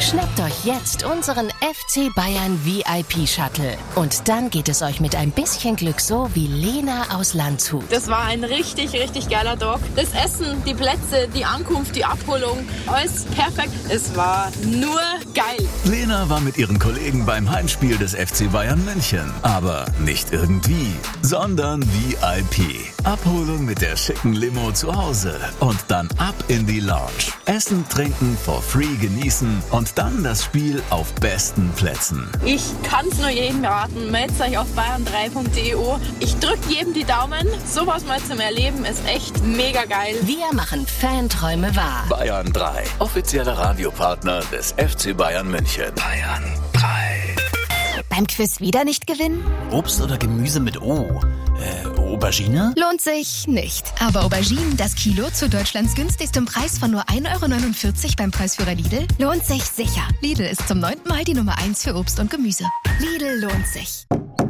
Schnappt euch jetzt unseren FC Bayern VIP-Shuttle. Und dann geht es euch mit ein bisschen Glück so wie Lena aus Landshut. Das war ein richtig, richtig geiler Tag. Das Essen, die Plätze, die Ankunft, die Abholung, alles perfekt. Es war nur geil. Lena war mit ihren Kollegen beim Heimspiel des FC Bayern München. Aber nicht irgendwie, sondern VIP. Abholung mit der schicken Limo zu Hause. Und dann ab in die Lounge. Essen, trinken, for free genießen und dann das Spiel auf besten Plätzen. Ich kann es nur jedem raten. Meldet euch auf bayern3.de. Ich drücke jedem die Daumen. Sowas mal zum Erleben ist echt mega geil. Wir machen Fanträume wahr. Bayern 3, offizieller Radiopartner des FC Bayern München. Bayern 3. Beim Quiz wieder nicht gewinnen? Obst oder Gemüse mit O? Aubergine? Lohnt sich nicht. Aber Auberginen, das Kilo zu Deutschlands günstigstem Preis von nur 1,49 € beim Preisführer Lidl, lohnt sich sicher. Lidl ist zum 9. Mal die Nummer 1 für Obst und Gemüse. Lidl lohnt sich.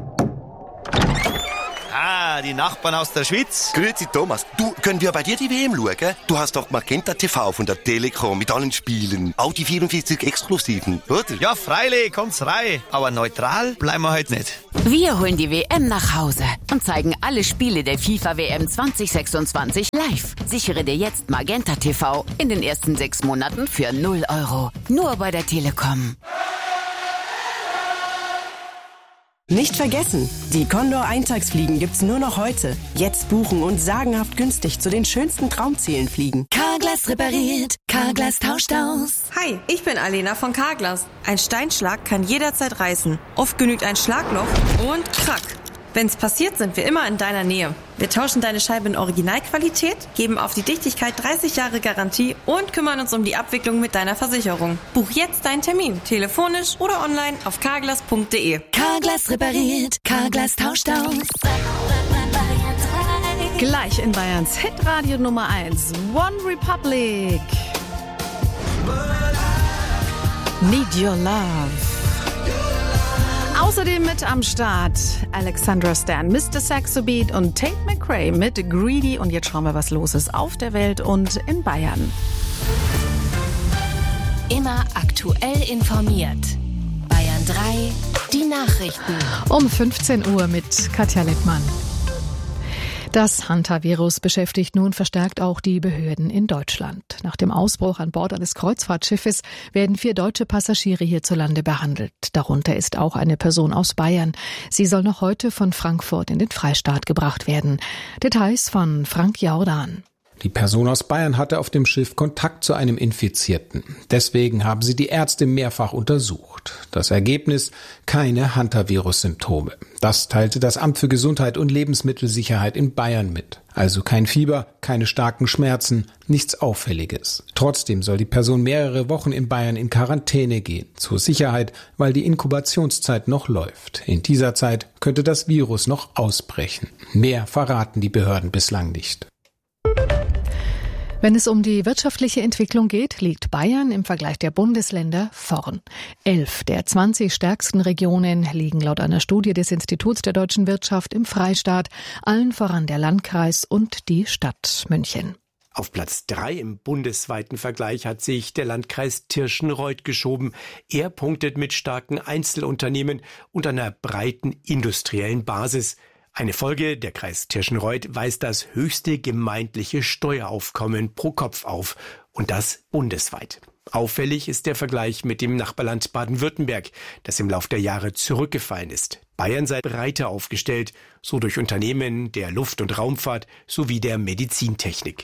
Ah, die Nachbarn aus der Schweiz. Grüezi Thomas, du, können wir bei dir die WM schauen? Du hast doch Magenta TV von der Telekom mit allen Spielen. Auch die 44 Exklusiven, oder? Ja, freilich, kommt's rein. Aber neutral bleiben wir heute nicht. Wir holen die WM nach Hause und zeigen alle Spiele der FIFA-WM 2026 live. Sichere dir jetzt Magenta TV in den ersten 6 Monaten für 0 €. Nur bei der Telekom. Nicht vergessen, die Condor Eintagsfliegen gibt's nur noch heute. Jetzt buchen und sagenhaft günstig zu den schönsten Traumzielen fliegen. Carglass repariert, Carglass tauscht aus. Hi, ich bin Alena von Carglass. Ein Steinschlag kann jederzeit reißen. Oft genügt ein Schlagloch und krack. Wenn's passiert, sind wir immer in deiner Nähe. Wir tauschen deine Scheibe in Originalqualität, geben auf die Dichtigkeit 30 Jahre Garantie und kümmern uns um die Abwicklung mit deiner Versicherung. Buch jetzt deinen Termin, telefonisch oder online auf carglass.de. Carglass repariert, Carglass tauscht aus. Gleich in Bayerns Hitradio Nummer 1, One Republic. Need Your Love. Außerdem mit am Start Alexandra Stan, Mr. Saxo Beat und Tate McRae mit Greedy. Und jetzt schauen wir, was los ist auf der Welt und in Bayern. Immer aktuell informiert. Bayern 3, die Nachrichten. Um 15 Uhr mit Katja Lettmann. Das Hantavirus beschäftigt nun verstärkt auch die Behörden in Deutschland. Nach dem Ausbruch an Bord eines Kreuzfahrtschiffes werden 4 deutsche Passagiere hierzulande behandelt. Darunter ist auch eine Person aus Bayern. Sie soll noch heute von Frankfurt in den Freistaat gebracht werden. Details von Frank Jordan. Die Person aus Bayern hatte auf dem Schiff Kontakt zu einem Infizierten. Deswegen haben sie die Ärzte mehrfach untersucht. Das Ergebnis: keine Hantavirus-Symptome. Das teilte das Amt für Gesundheit und Lebensmittelsicherheit in Bayern mit. Also kein Fieber, keine starken Schmerzen, nichts Auffälliges. Trotzdem soll die Person mehrere Wochen in Bayern in Quarantäne gehen. Zur Sicherheit, weil die Inkubationszeit noch läuft. In dieser Zeit könnte das Virus noch ausbrechen. Mehr verraten die Behörden bislang nicht. Wenn es um die wirtschaftliche Entwicklung geht, liegt Bayern im Vergleich der Bundesländer vorn. 11 der 20 stärksten Regionen liegen laut einer Studie des Instituts der deutschen Wirtschaft im Freistaat, allen voran der Landkreis und die Stadt München. Auf Platz 3 im bundesweiten Vergleich hat sich der Landkreis Tirschenreuth geschoben. Er punktet mit starken Einzelunternehmen und einer breiten industriellen Basis. Eine Folge: der Kreis Tirschenreuth weist das höchste gemeindliche Steueraufkommen pro Kopf auf. Und das bundesweit. Auffällig ist der Vergleich mit dem Nachbarland Baden-Württemberg, das im Lauf der Jahre zurückgefallen ist. Bayern sei breiter aufgestellt, so durch Unternehmen der Luft- und Raumfahrt sowie der Medizintechnik.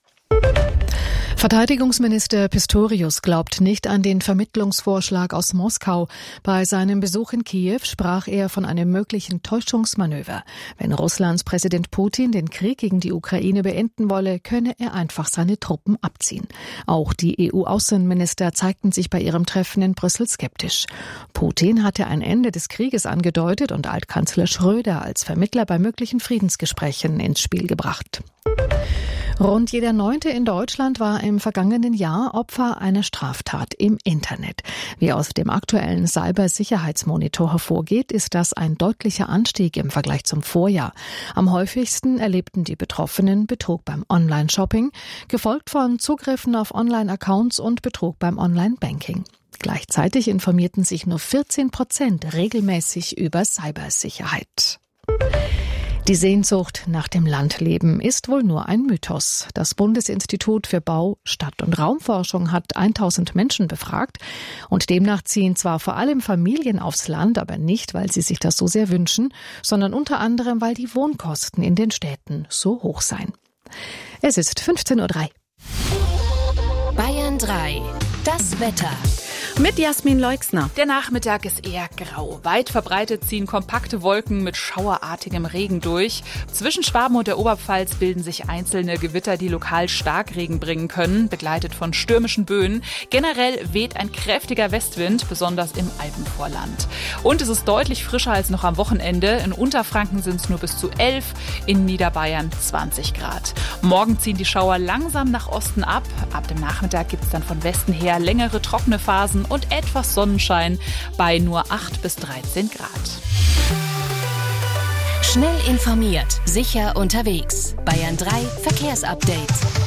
Verteidigungsminister Pistorius glaubt nicht an den Vermittlungsvorschlag aus Moskau. Bei seinem Besuch in Kiew sprach er von einem möglichen Täuschungsmanöver. Wenn Russlands Präsident Putin den Krieg gegen die Ukraine beenden wolle, könne er einfach seine Truppen abziehen. Auch die EU-Außenminister zeigten sich bei ihrem Treffen in Brüssel skeptisch. Putin hatte ein Ende des Krieges angedeutet und Altkanzler Schröder als Vermittler bei möglichen Friedensgesprächen ins Spiel gebracht. Rund jeder 9. in Deutschland war im vergangenen Jahr Opfer einer Straftat im Internet. Wie aus dem aktuellen Cybersicherheitsmonitor hervorgeht, ist das ein deutlicher Anstieg im Vergleich zum Vorjahr. Am häufigsten erlebten die Betroffenen Betrug beim Online-Shopping, gefolgt von Zugriffen auf Online-Accounts und Betrug beim Online-Banking. Gleichzeitig informierten sich nur 14% regelmäßig über Cybersicherheit. Die Sehnsucht nach dem Landleben ist wohl nur ein Mythos. Das Bundesinstitut für Bau-, Stadt- und Raumforschung hat 1000 Menschen befragt und demnach ziehen zwar vor allem Familien aufs Land, aber nicht, weil sie sich das so sehr wünschen, sondern unter anderem, weil die Wohnkosten in den Städten so hoch seien. Es ist 15:03 Uhr. Bayern 3. Das Wetter. Mit Jasmin Leixner. Der Nachmittag ist eher grau. Weit verbreitet ziehen kompakte Wolken mit schauerartigem Regen durch. Zwischen Schwaben und der Oberpfalz bilden sich einzelne Gewitter, die lokal Starkregen bringen können, begleitet von stürmischen Böen. Generell weht ein kräftiger Westwind, besonders im Alpenvorland. Und es ist deutlich frischer als noch am Wochenende. In Unterfranken sind es nur bis zu 11, in Niederbayern 20 Grad. Morgen ziehen die Schauer langsam nach Osten ab. Ab dem Nachmittag gibt es dann von Westen her längere trockene Phasen und etwas Sonnenschein bei nur 8 bis 13 Grad. Schnell informiert, sicher unterwegs. Bayern 3 Verkehrsupdate.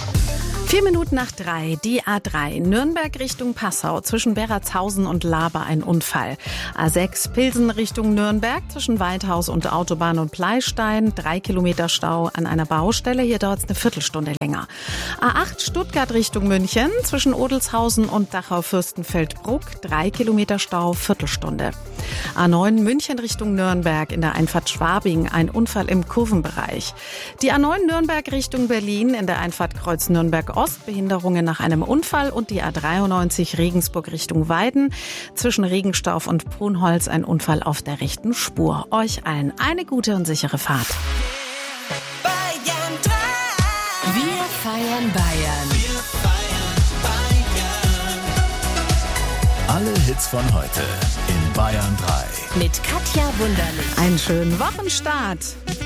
3:04, die A3 Nürnberg Richtung Passau, zwischen Berratshausen und Laber ein Unfall. A6 Pilsen Richtung Nürnberg, zwischen Waldhaus und Autobahn und Pleistein, 3 Kilometer Stau an einer Baustelle, hier dauert es eine Viertelstunde länger. A8 Stuttgart Richtung München, zwischen Odelshausen und Dachau-Fürstenfeldbruck, 3 Kilometer Stau, Viertelstunde. A9 München Richtung Nürnberg, in der Einfahrt Schwabing, ein Unfall im Kurvenbereich. Die A9 Nürnberg Richtung Berlin, in der Einfahrt Kreuz Nürnberg Ost, Behinderungen nach einem Unfall, und die A93 Regensburg Richtung Weiden, zwischen Regenstauf und Brunholz ein Unfall auf der rechten Spur. Euch allen eine gute und sichere Fahrt. Bayern 3. Wir feiern Bayern. Alle Hits von heute in Bayern 3. Mit Katja Wunderlich. Einen schönen Wochenstart.